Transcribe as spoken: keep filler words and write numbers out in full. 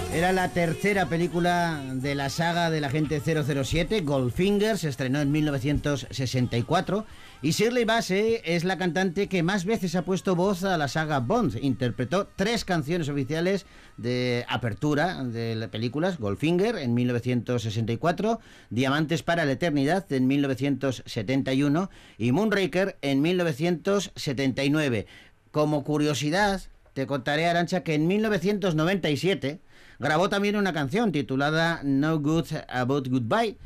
Era la tercera película de la saga del agente cero cero siete, Goldfinger, se estrenó en mil novecientos sesenta y cuatro y Shirley Bassey es la cantante que más veces ha puesto voz a la saga Bond. Interpretó tres canciones oficiales de apertura de las películas: Goldfinger en mil novecientos sesenta y cuatro, Diamantes para la Eternidad en mil novecientos setenta y uno y Moonraker en mil novecientos setenta y nueve. Como curiosidad, te contaré, Arantxa, que en mil novecientos noventa y siete grabó también una canción titulada No Good About Goodbye,